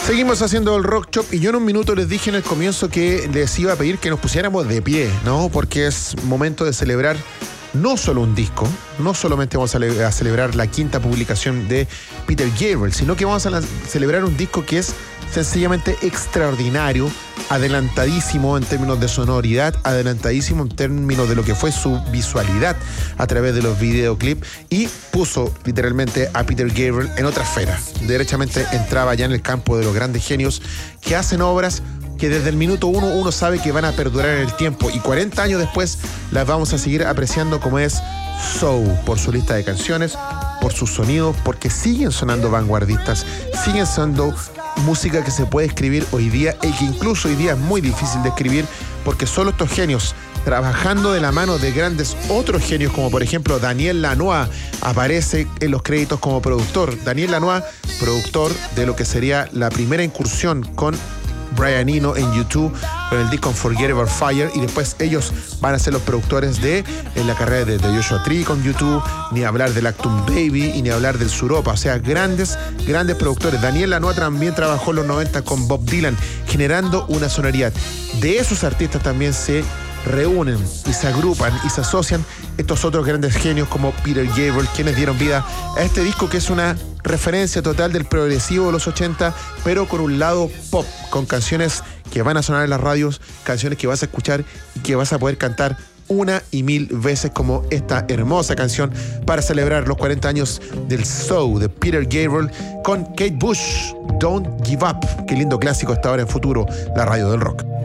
Seguimos haciendo el Rock Shop y yo en un minuto les dije en el comienzo que les iba a pedir que nos pusiéramos de pie, ¿no? Porque es momento de celebrar no solo un disco, no solamente vamos a celebrar la quinta publicación de Peter Gabriel, sino que vamos a celebrar un disco que es sencillamente extraordinario, adelantadísimo en términos de sonoridad, adelantadísimo en términos de lo que fue su visualidad a través de los videoclips, y puso literalmente a Peter Gabriel en otra esfera. Derechamente entraba ya en el campo de los grandes genios que hacen obras que desde el minuto uno sabe que van a perdurar en el tiempo, y 40 años después las vamos a seguir apreciando como es Soul, por su lista de canciones, por su sonido, porque siguen sonando vanguardistas, siguen sonando música que se puede escribir hoy día y que incluso hoy día es muy difícil de escribir, porque solo estos genios, trabajando de la mano de grandes otros genios, como por ejemplo Daniel Lanois, aparece en los créditos como productor. Daniel Lanois, productor de lo que sería la primera incursión con Brian Eno en YouTube, con el disco Unforgettable Fire, y después ellos van a ser los productores de la carrera de Joshua Tree con YouTube, ni hablar del Actum Baby y ni hablar del Suropa, o sea, grandes productores. Daniel Lanois también trabajó en los 90 con Bob Dylan, generando una sonoridad. De esos artistas también se reúnen y se agrupan y se asocian estos otros grandes genios como Peter Gabriel, quienes dieron vida a este disco que es una referencia total del progresivo de los 80, pero con un lado pop, con canciones que van a sonar en las radios, canciones que vas a escuchar y que vas a poder cantar una y mil veces, como esta hermosa canción para celebrar los 40 años del Soul de Peter Gabriel con Kate Bush, Don't Give Up. Qué lindo clásico hasta ahora en Futuro, la radio del rock.